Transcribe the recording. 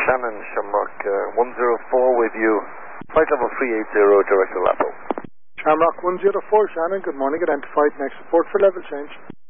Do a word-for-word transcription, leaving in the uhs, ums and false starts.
Shannon, Shamrock uh, one zero four with you. Flight level three eight zero, direct to Lapo. Shamrock one zero four, Shannon, good morning. Identified next report for level change.